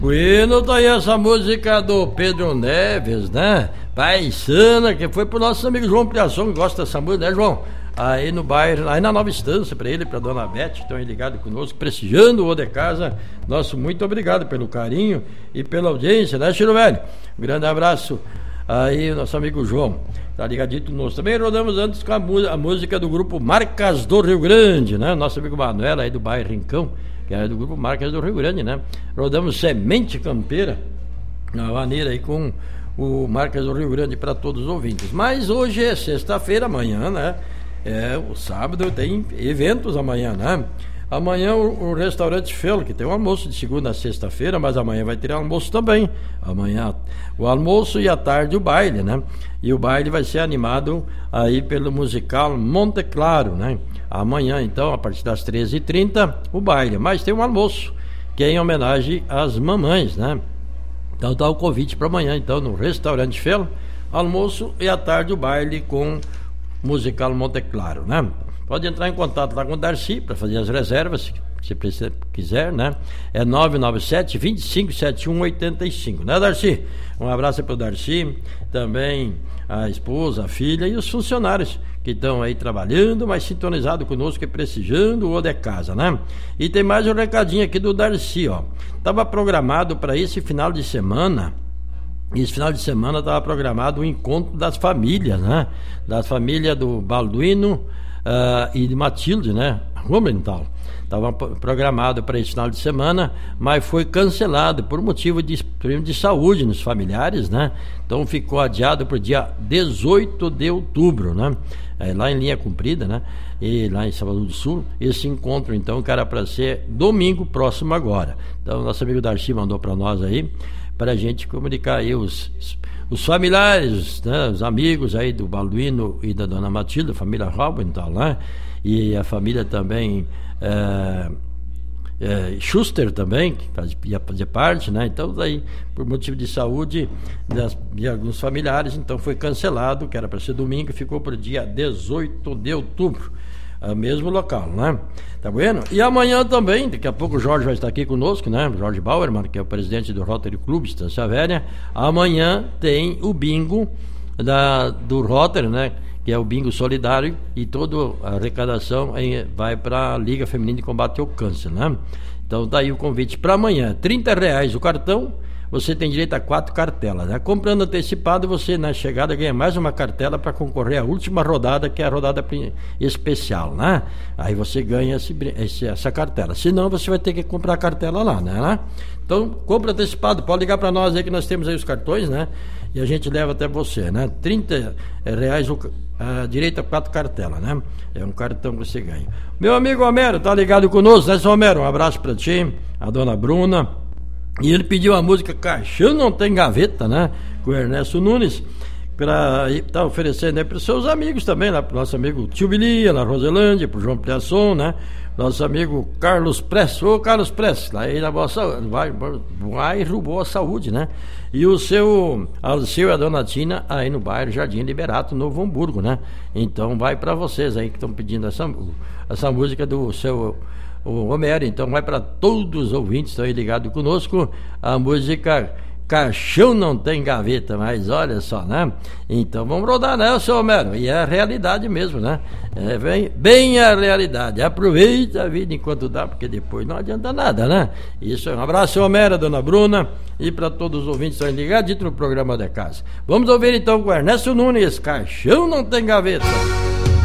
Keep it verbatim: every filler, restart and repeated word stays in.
Bueno, tá aí essa música do Pedro Neves, né? Paisana, que foi pro nosso amigo João Priação, que gosta dessa música, né, João? Aí no bairro, aí na Nova Estância, pra ele, pra dona Beth, que estão aí ligados conosco, prestigiando o O de Casa. Nosso muito obrigado pelo carinho e pela audiência, né, Chiro Velho? Um grande abraço aí, nosso amigo João, tá ligadito conosco. Também rodamos antes com a, a música do grupo Marcas do Rio Grande, né? Nosso amigo Manuel aí do bairro Rincão, que é do grupo Marcas do Rio Grande, né? Rodamos Semente Campeira, na maneira aí com o Marcas do Rio Grande para todos os ouvintes. Mas hoje é sexta-feira, amanhã, né? É, o sábado tem eventos amanhã, né? Amanhã o, o restaurante Felo, que tem um almoço de segunda a sexta-feira, mas amanhã vai ter almoço também. Amanhã o almoço e à tarde o baile, né? E o baile vai ser animado aí pelo musical Monte Claro, né? Amanhã, então, a partir das treze e trinta, o baile. Mas tem um almoço, que é em homenagem às mamães, né? Então tá o convite para amanhã, então, no restaurante Felo, almoço e à tarde o baile com musical Monte Claro, né? Pode entrar em contato lá com o Darcy para fazer as reservas, se você quiser, né? É nove nove sete, dois cinco sete um, oito cinco, né, Darcy? Um abraço para o Darcy, também a esposa, a filha e os funcionários que estão aí trabalhando, mas sintonizados conosco e prestigiando o O de Casa, né? E tem mais um recadinho aqui do Darcy, ó. Estava programado para esse final de semana. Esse final de semana estava programado o encontro das famílias, né? Das famílias do Balduino uh, e de Matilde, né? Rumental. Estava programado para esse final de semana, mas foi cancelado por motivo de, de saúde nos familiares, né? Então ficou adiado para o dia dezoito de outubro, né? É, lá em Linha Comprida, né? E lá em Salvador do Sul, esse encontro então que era para ser domingo próximo agora. Então nosso amigo Darcy mandou para nós aí, para a gente comunicar aí os, os familiares, né, os amigos aí do Balduino e da dona Matilda, família Raubenthal, né? E a família também é, é, Schuster também, que faz, ia fazer parte, né? Então daí, por motivo de saúde das, de alguns familiares, então foi cancelado, que era para ser domingo, ficou para o dia dezoito de outubro. É o mesmo local, né? Tá bueno? E amanhã também, daqui a pouco o Jorge vai estar aqui conosco, né? Jorge Bauerman, que é o presidente do Rotary Club Estância Velha. Amanhã tem o bingo da, do Rotary, né? Que é o bingo solidário, e toda a arrecadação aí vai para a Liga Feminina de Combate ao Câncer, né? Então tá aí o convite para amanhã. trinta reais o cartão, você tem direito a quatro cartelas, né? Comprando antecipado, você na chegada ganha mais uma cartela para concorrer à última rodada, que é a rodada especial, né? Aí você ganha esse, esse, essa cartela. Senão você vai ter que comprar a cartela lá, né? Então, compra antecipado, pode ligar para nós aí que nós temos aí os cartões, né? E a gente leva até você, né? trinta reais o uh, direito a quatro cartelas, né? É um cartão que você ganha. Meu amigo Homero, tá ligado conosco, né, seu Homero? Um abraço para ti, a dona Bruna. E ele pediu a música Caixão Não Tem Gaveta, né? Com o Ernesto Nunes, para estar tá oferecendo aí para os seus amigos também, lá para o nosso amigo Tio Bilia, na Roselândia, para o João Priasson, né? Nosso amigo Carlos Press, ô Carlos Press, lá aí na Boa Saúde, bairro Boa Saúde, né? E o seu Alceu e a dona Tina aí no bairro Jardim Liberato, Novo Hamburgo, né? Então vai para vocês aí que estão pedindo essa, essa música do seu o Homero, então vai para todos os ouvintes que estão aí ligados conosco, a música Caixão Não Tem Gaveta, mas olha só, né? Então vamos rodar, né, seu Homero? E é a realidade mesmo, né? É bem, bem a realidade. Aproveita a vida enquanto dá, porque depois não adianta nada, né? Isso, um abraço, seu Homero, dona Bruna, e para todos os ouvintes que estão ligados no programa da casa. Vamos ouvir então com Ernesto Nunes, Caixão Não Tem Gaveta.